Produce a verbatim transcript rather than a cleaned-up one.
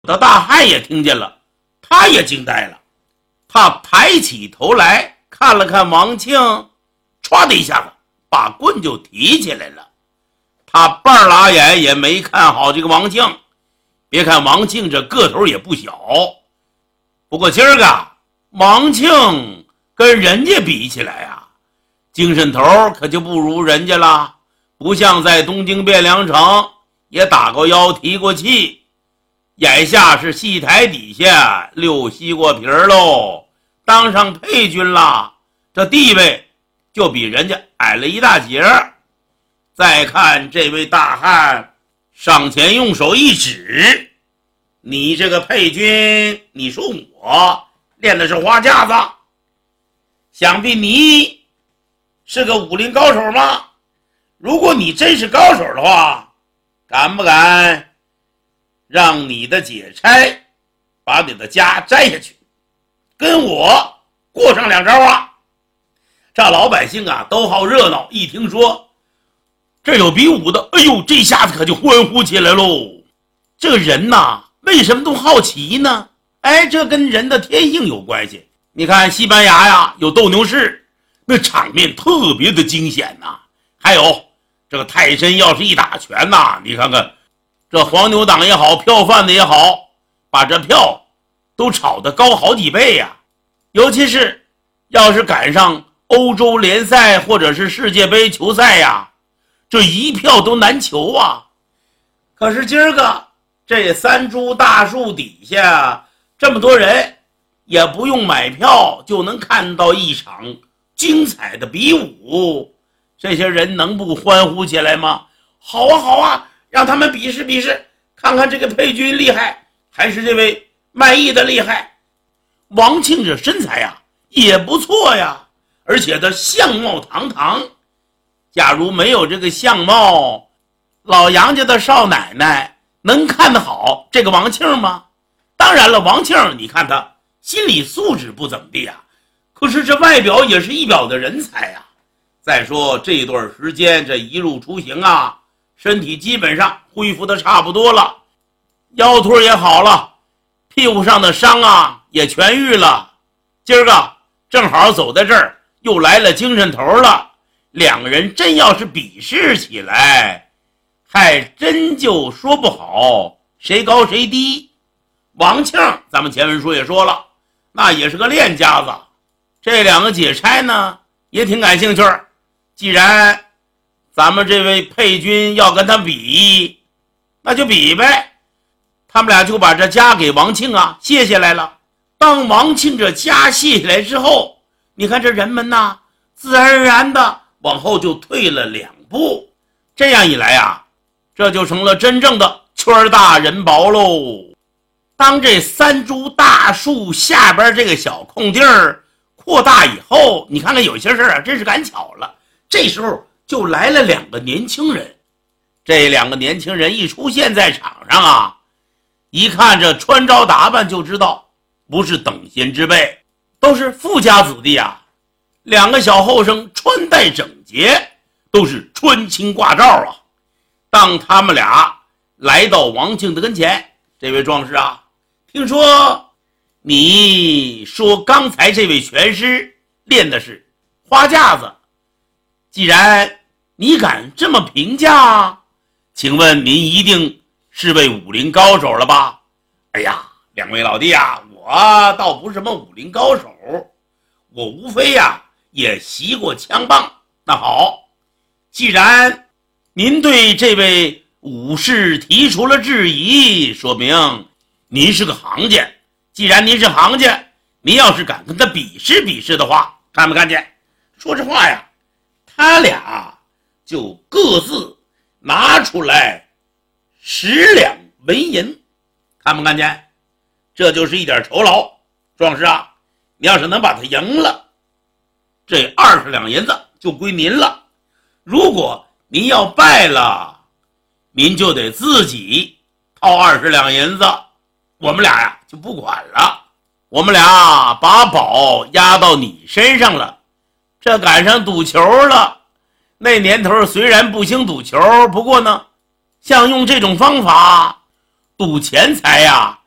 的大汉也听见了，他也惊呆了。他抬起头来看了看王庆，唰的一下子把棍就提起来了。他半拉眼也没看好这个王庆，别看王庆这个头也不小，不过今儿个王庆跟人家比起来啊，精神头可就不如人家了，不像在东京汴梁城也打过腰提过气，眼下是戏台底下溜西瓜皮喽，当上配军了，这地位就比人家矮了一大截。再看这位大汉上前用手一指，你这个配军，你说我练的是花架子，想必你是个武林高手吗？如果你真是高手的话，敢不敢让你的解差把你的家摘下去，跟我过上两招啊？这老百姓啊都好热闹，一听说这有比武的，哎呦，这下子可就欢呼起来喽。这个人呐，为什么都好奇呢？哎，这跟人的天性有关系。你看西班牙呀，有斗牛士，那场面特别的惊险呐。还有这个泰山要是一打拳呐，你看看这黄牛党也好，票贩子也好，把这票都炒得高好几倍呀。尤其是要是赶上欧洲联赛或者是世界杯球赛呀，这一票都难求啊。可是今儿个这三株大树底下这么多人，也不用买票就能看到一场精彩的比武，这些人能不欢呼起来吗？好啊好啊，让他们比试比试，看看这个配军厉害还是这位卖艺的厉害。王庆这身材呀也不错呀，而且他相貌堂堂，假如没有这个相貌，老杨家的少奶奶能看得好这个王庆吗？当然了，王庆你看他心理素质不怎么地啊，可是这外表也是一表的人才啊。再说这一段时间这一路出行啊，身体基本上恢复的差不多了，腰腿也好了，屁股上的伤啊也痊愈了。今儿个正好走在这儿，又来了精神头了，两个人真要是比试起来，还真就说不好谁高谁低。王庆咱们前文书也说了，那也是个练家子，这两个解差呢也挺感兴趣，既然咱们这位配军要跟他比，那就比呗。他们俩就把这家给王庆啊卸下来了。当王庆这家卸下来之后，你看这人们呐，自然而然的往后就退了两步，这样一来啊，这就成了真正的圈大人薄喽。当这三株大树下边这个小空地儿扩大以后，你看看有些事儿啊，真是赶巧了。这时候就来了两个年轻人，这两个年轻人一出现在场上啊，一看这穿着打扮就知道不是等闲之辈，都是富家子弟啊。两个小后生穿戴整洁，都是穿青挂罩啊。当他们俩来到王庆的跟前，这位壮士啊，听说你说刚才这位拳师练的是花架子，既然你敢这么评价，请问您一定是位武林高手了吧？哎呀，两位老弟啊，我倒不是什么武林高手，我无非呀也习过枪棒。那好，既然您对这位武士提出了质疑，说明您是个行家。既然您是行家，您要是敢跟他比试比试的话，看没看见？说这话呀，他俩就各自拿出来十两纹银，看没看见？这就是一点酬劳。壮士啊，你要是能把他赢了，这二十两银子就归您了。如果您要败了，您就得自己掏二十两银子，我们俩呀就不管了。我们俩把宝压到你身上了，这赶上赌球了。那年头虽然不兴赌球，不过呢，像用这种方法赌钱财呀，